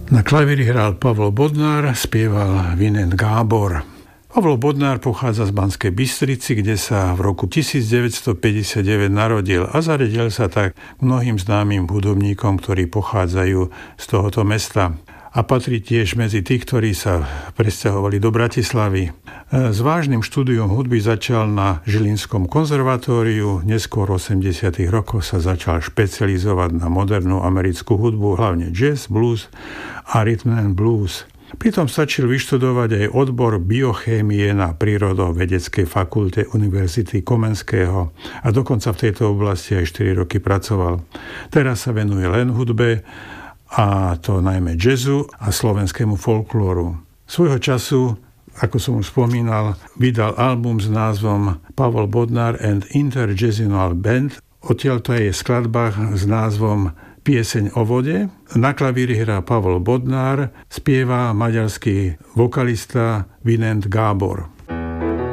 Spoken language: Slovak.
Na klavíri hral Pavol Bodnár, spieval Vinent Gábor. Pavol Bodnár pochádza z Banskej Bystrici, kde sa v roku 1959 narodil a zaradil sa tak mnohým známym hudobníkom, ktorí pochádzajú z tohoto mesta. A patrí tiež medzi tých, ktorí sa presťahovali do Bratislavy. S vážnym štúdiom hudby začal na Žilinskom konzervatóriu, neskôr v 80. rokoch sa začal špecializovať na modernú americkú hudbu, hlavne jazz, blues a rhythm and blues. Pritom stačil vyštudovať aj odbor biochémie na Prírodovedeckej fakulte Univerzity Komenského a dokonca v tejto oblasti aj 4 roky pracoval. Teraz sa venuje len hudbe, a to najmä jazzu a slovenskému folklóru. Svojho času, ako som už spomínal, vydal album s názvom Pavol Bodnár and Interjazzinal Band. Odtiaľto je skladba s názvom Pieseň o vode. Na klavíri hrá Pavol Bodnár, spieva maďarský vokalista Vinent Gábor.